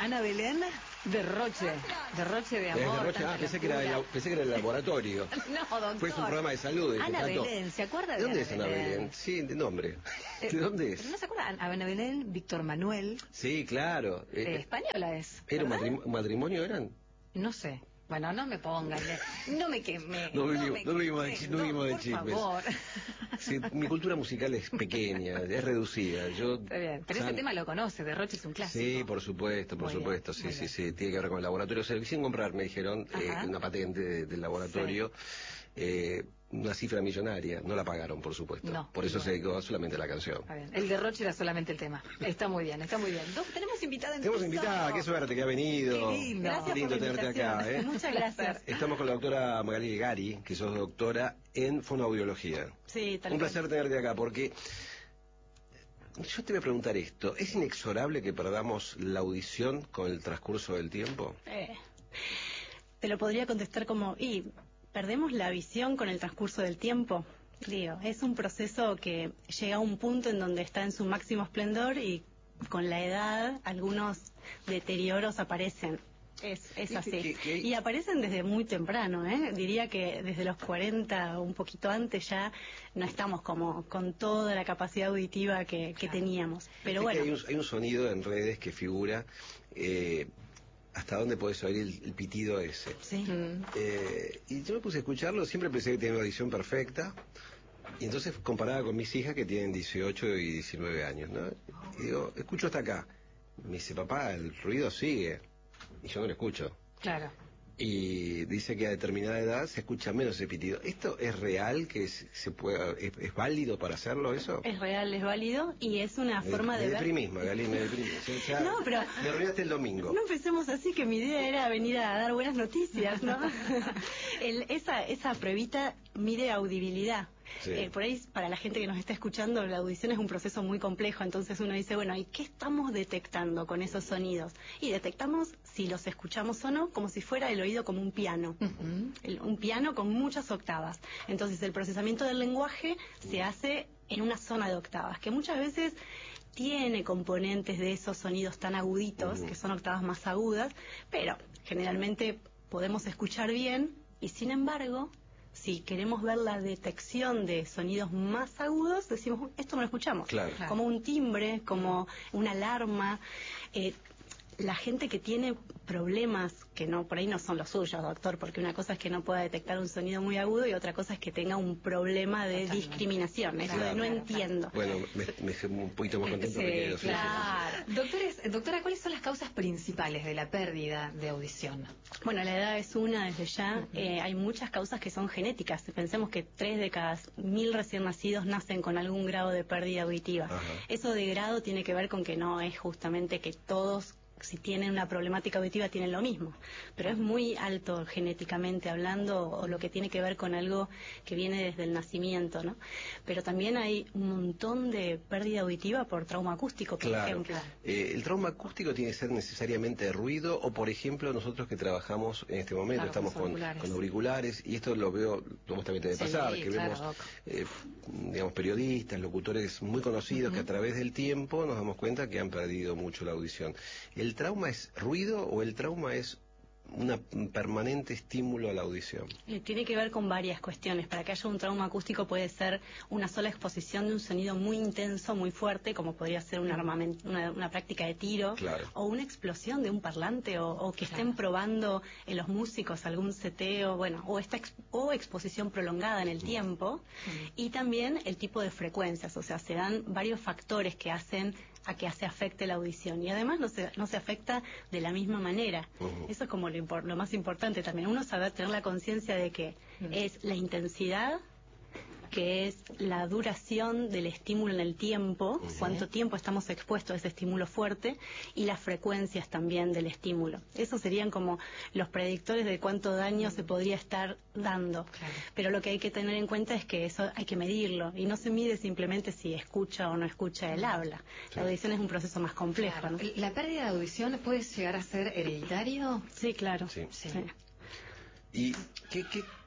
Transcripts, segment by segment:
Ana Belén, derroche de amor. Pensé que era el laboratorio. No, doctor. Fue un programa de salud. Ana Belén, ¿se acuerda de dónde Ana es Ana Belén? Sí, de nombre. ¿De dónde es? ¿No se acuerdan? Ana Belén, Víctor Manuel. Sí, claro. Española es. ¿Era un matrimonio eran? No sé. Bueno, no me pongan, no me queme. No vivimos de chismes. Por favor. Sí, mi cultura musical es pequeña, es reducida. Está bien, pero ese tema lo conoce, Derroche es un clásico. Sí, por supuesto, sí, tiene que ver con el laboratorio. Se lo quisieron comprar, me dijeron, una patente del laboratorio, una cifra millonaria, no la pagaron, por supuesto. No, por eso se dedicó solamente a la canción. Está bien. El derroche era solamente el tema. Está muy bien. Tenemos invitada en Tenemos invitada, qué suerte que ha venido. Qué lindo. Qué lindo tenerte acá, Muchas gracias. Estamos con la doctora Magali Gari, que sos doctora en fonoaudiología. Sí, tal Un cual. placer tenerte acá, porque yo te voy a preguntar esto. ¿Es inexorable que perdamos la audición con el transcurso del tiempo? Te lo podría contestar como, perdemos la visión con el transcurso del tiempo. Digo, es un proceso que llega a un punto en donde está en su máximo esplendor y con la edad algunos deterioros aparecen. Es así. Y aparecen desde muy temprano, Diría que desde los 40 o un poquito antes ya no estamos como con toda la capacidad auditiva que teníamos. Pero bueno. Hay un sonido en redes que figura... ¿hasta dónde podés oír el pitido ese? Sí. Y yo me puse a escucharlo, siempre pensé que tenía una audición perfecta, y entonces comparaba con mis hijas que tienen 18 y 19 años, ¿no? Y digo, escucho hasta acá. Me dice, papá, el ruido sigue, y yo no lo escucho. Claro. Y dice que a determinada edad se escucha menos ese pitido. ¿Esto es real? ¿Es válido para hacerlo eso? Es real, es válido y es una forma de ver... Magali, me deprimís. O sea, no, pero... Me arruinaste el domingo. No empecemos así, que mi idea era venir a dar buenas noticias, ¿no? Esa pruebita mide audibilidad. Sí. Por ahí, para la gente que nos está escuchando, la audición es un proceso muy complejo, entonces uno dice, bueno, ¿y qué estamos detectando con esos sonidos? Y detectamos si los escuchamos o no, como si fuera el oído como un piano, un piano con muchas octavas. Entonces el procesamiento del lenguaje se hace en una zona de octavas, que muchas veces tiene componentes de esos sonidos tan aguditos, que son octavas más agudas, pero generalmente podemos escuchar bien y sin embargo... Si queremos ver la detección de sonidos más agudos, decimos, esto no lo escuchamos. Claro. Como un timbre, como una alarma. La gente que tiene problemas, que no por ahí no son los suyos, doctor, porque una cosa es que no pueda detectar un sonido muy agudo y otra cosa es que tenga un problema de discriminación. Eso no entiendo. Bueno, me un poquito más contento porque claro. Doctora, ¿cuáles son las causas principales de la pérdida de audición? Bueno, la edad es una desde ya. Hay muchas causas que son genéticas. Pensemos que 3 de cada 1000 recién nacidos nacen con algún grado de pérdida auditiva. Ajá. Eso de grado tiene que ver con que no es justamente que todos, si tienen una problemática auditiva, tienen lo mismo, pero es muy alto genéticamente hablando, o lo que tiene que ver con algo que viene desde el nacimiento, ¿no? Pero también hay un montón de pérdida auditiva por trauma acústico, por ejemplo. ¿El trauma acústico tiene que ser necesariamente ruido, o por ejemplo nosotros que trabajamos en este momento, estamos con auriculares, y esto lo veo, vos también te debe pasar, que vemos digamos periodistas, locutores muy conocidos que a través del tiempo nos damos cuenta que han perdido mucho la audición? ¿El trauma es ruido o el trauma es un permanente estímulo a la audición? Tiene que ver con varias cuestiones. Para que haya un trauma acústico puede ser una sola exposición de un sonido muy intenso, muy fuerte, como podría ser una práctica de tiro, o una explosión de un parlante, o que estén probando en los músicos algún seteo, o exposición prolongada en el tiempo, y también el tipo de frecuencias, o sea, se dan varios factores que hacen a que se afecte la audición, y además no se afecta de la misma manera. Eso es como lo más importante también, uno saber tener la conciencia de que es la intensidad, que es la duración del estímulo en el tiempo, cuánto tiempo estamos expuestos a ese estímulo fuerte, y las frecuencias también del estímulo. Esos serían como los predictores de cuánto daño se podría estar dando. Pero lo que hay que tener en cuenta es que eso hay que medirlo, y no se mide simplemente si escucha o no escucha el habla. La audición es un proceso más complejo, ¿no? ¿La pérdida de audición puede llegar a ser hereditario? Sí, claro. Sí. ¿Y qué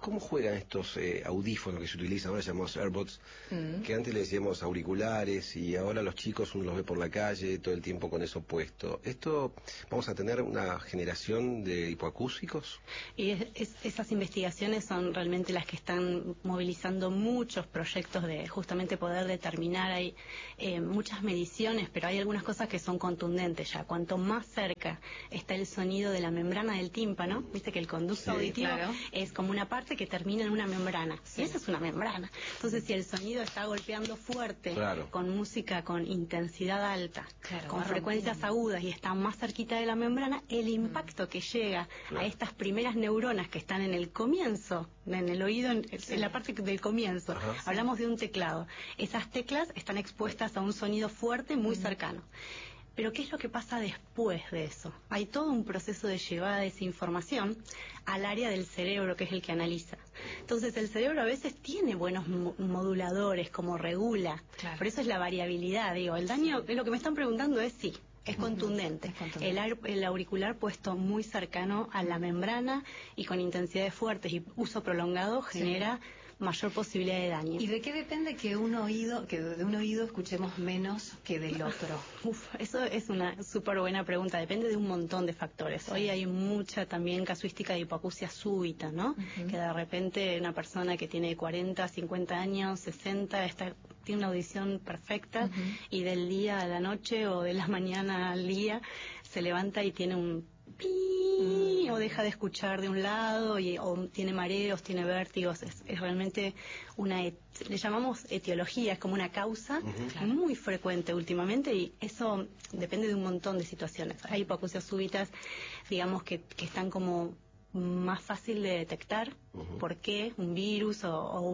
¿Cómo juegan estos audífonos que se utilizan, ahora llamamos AirPods, que antes le decíamos auriculares y ahora los chicos uno los ve por la calle todo el tiempo con eso puesto? ¿Esto vamos a tener una generación de hipoacúsicos? Y esas investigaciones son realmente las que están movilizando muchos proyectos de justamente poder determinar. Hay muchas mediciones, pero hay algunas cosas que son contundentes ya. Cuanto más cerca está el sonido de la membrana del tímpano, viste que el conducto auditivo es como una parte que termina en una membrana, y esa es una membrana. Entonces, si el sonido está golpeando fuerte, con música con intensidad alta, con frecuencias agudas y está más cerquita de la membrana, el impacto que llega a estas primeras neuronas que están en el comienzo, en el oído, en la parte del comienzo, hablamos de un teclado. Esas teclas están expuestas a un sonido fuerte muy cercano. Pero ¿qué es lo que pasa después de eso? Hay todo un proceso de llevada de esa información al área del cerebro, que es el que analiza. Entonces, el cerebro a veces tiene buenos moduladores, como regula. Por eso es la variabilidad. Digo, el daño, lo que me están preguntando es sí. Es contundente. El auricular puesto muy cercano a la membrana y con intensidades fuertes y uso prolongado genera mayor posibilidad de daño. ¿Y de qué depende que de un oído escuchemos menos que del otro? Eso es una súper buena pregunta. Depende de un montón de factores. Hoy hay mucha también casuística de hipoacusia súbita, ¿no? Que de repente una persona que tiene 40, 50 años, 60, tiene una audición perfecta y del día a la noche o de la mañana al día se levanta y tiene un o deja de escuchar de un lado o tiene mareos, tiene vértigos. Es realmente le llamamos etiología, es como una causa muy frecuente últimamente, y eso depende de un montón de situaciones. Hay hipoacusias súbitas, digamos, que están como más fácil de detectar. ¿Por qué? Un virus o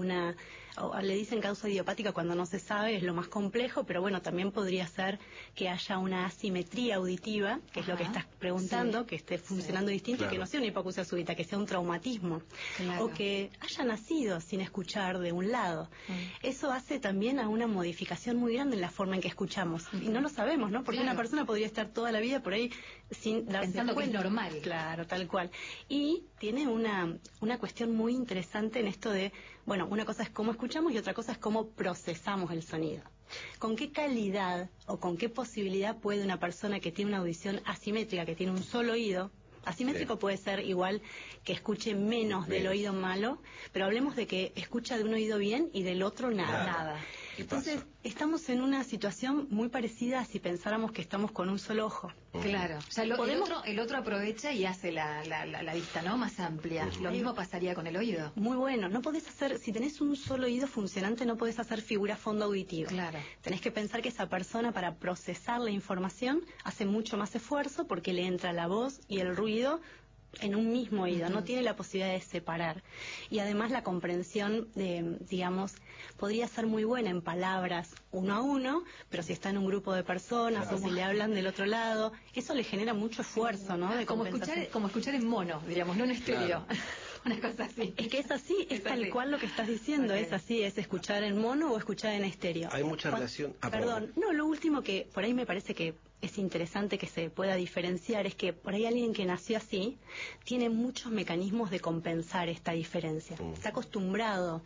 le dicen causa idiopática cuando no se sabe, es lo más complejo, pero bueno, también podría ser que haya una asimetría auditiva, que es lo que estás preguntando, que esté funcionando distinto y que no sea una hipoacusia súbita, que sea un traumatismo, o que haya nacido sin escuchar de un lado. Eso hace también a una modificación muy grande en la forma en que escuchamos, y no lo sabemos, ¿no? Porque una persona podría estar toda la vida por ahí sin darse pensando cuenta. Que es normal. Claro, tal cual. Y tiene una cuestión muy interesante en esto de, bueno, una cosa es cómo escuchamos y otra cosa es cómo procesamos el sonido. ¿Con qué calidad o con qué posibilidad puede una persona que tiene una audición asimétrica, que tiene un solo oído? Asimétrico puede ser igual que escuche menos del oído malo, pero hablemos de que escucha de un oído bien y del otro nada. Entonces, estamos en una situación muy parecida a si pensáramos que estamos con un solo ojo. Claro. O sea, el otro aprovecha y hace la vista, ¿no? Más amplia. Lo mismo pasaría con el oído. Muy bueno. No podés hacer, si tenés un solo oído funcionante, no podés hacer figura fondo auditivo. Claro. Tenés que pensar que esa persona, para procesar la información, hace mucho más esfuerzo porque le entra la voz y el ruido en un mismo oído, no tiene la posibilidad de separar. Y además la comprensión, digamos, podría ser muy buena en palabras uno a uno, pero si está en un grupo de personas o si le hablan del otro lado, eso le genera mucho esfuerzo, ¿no? Como escuchar en mono, diríamos, no en estéreo. Una cosa así. Es que es así, es tal cual lo que estás diciendo, es así, es escuchar en mono o escuchar en estéreo. Hay mucha relación. Perdón, no, lo último que por ahí me parece que es interesante que se pueda diferenciar es que por ahí alguien que nació así tiene muchos mecanismos de compensar esta diferencia. Está acostumbrado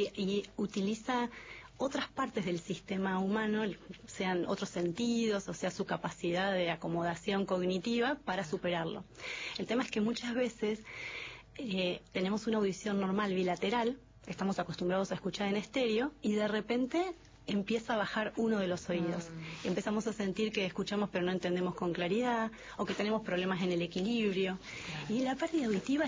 y utiliza otras partes del sistema humano, sean otros sentidos, o sea, su capacidad de acomodación cognitiva para superarlo. El tema es que muchas veces tenemos una audición normal bilateral, estamos acostumbrados a escuchar en estéreo y de repente empieza a bajar uno de los oídos. Empezamos a sentir que escuchamos pero no entendemos con claridad, o que tenemos problemas en el equilibrio. Y la pérdida auditiva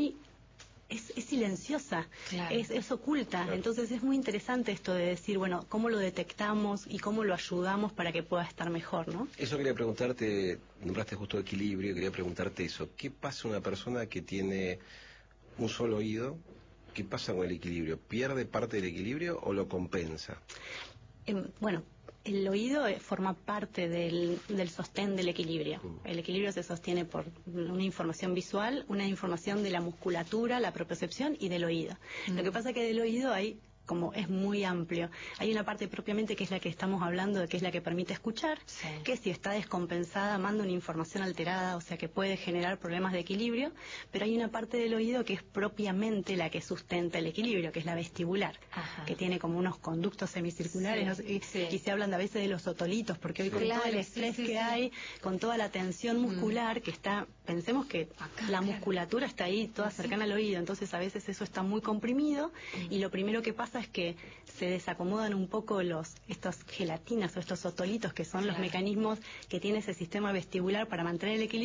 es silenciosa, es oculta. Entonces es muy interesante esto de decir, bueno, cómo lo detectamos y cómo lo ayudamos para que pueda estar mejor, ¿no? Eso quería preguntarte, nombraste justo equilibrio, quería preguntarte eso. ¿Qué pasa una persona que tiene un solo oído? ¿Qué pasa con el equilibrio? ¿Pierde parte del equilibrio o lo compensa? Bueno, el oído forma parte del sostén del equilibrio. El equilibrio se sostiene por una información visual, una información de la musculatura, la propiocepción y del oído. Lo que pasa es que del oído hay como es muy amplio. Hay una parte propiamente que es la que estamos hablando, que es la que permite escuchar, que si está descompensada manda una información alterada, o sea que puede generar problemas de equilibrio, pero hay una parte del oído que es propiamente la que sustenta el equilibrio, que es la vestibular, que tiene como unos conductos semicirculares, ¿no? Y se hablan a veces de los otolitos, porque hoy con todo el estrés que hay, con toda la tensión muscular que está, pensemos que la musculatura está ahí toda cercana al oído, entonces a veces eso está muy comprimido y lo primero que pasa es que se desacomodan un poco estas gelatinas o estos otolitos que son los mecanismos que tiene ese sistema vestibular para mantener el equilibrio.